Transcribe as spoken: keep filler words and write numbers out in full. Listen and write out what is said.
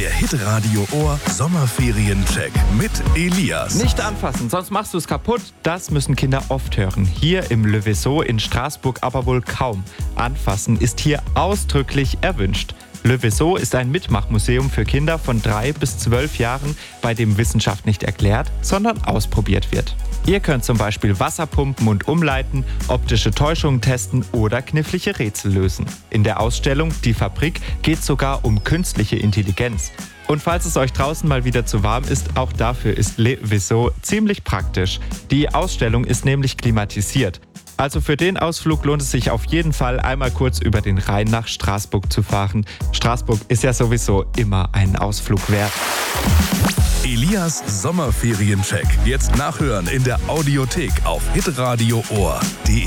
Der Hitradio Ohr Sommerferien-Check mit Elias. Nicht anfassen, sonst machst du es kaputt. Das müssen Kinder oft hören. Hier im Le Vaisseau in Straßburg aber wohl kaum. Anfassen ist hier ausdrücklich erwünscht. Le Vaisseau ist ein Mitmachmuseum für Kinder von drei bis zwölf Jahren, bei dem Wissenschaft nicht erklärt, sondern ausprobiert wird. Ihr könnt zum Beispiel Wasser pumpen und umleiten, optische Täuschungen testen oder knifflige Rätsel lösen. In der Ausstellung Die Fabrik geht es sogar um künstliche Intelligenz. Und falls es euch draußen mal wieder zu warm ist, auch dafür ist Le Vaisseau ziemlich praktisch. Die Ausstellung ist nämlich klimatisiert. Also für den Ausflug lohnt es sich auf jeden Fall, einmal kurz über den Rhein nach Straßburg zu fahren. Straßburg ist ja sowieso immer einen Ausflug wert. Elias Sommerferien-Check. Jetzt nachhören in der Audiothek auf hitradio ohr punkt de.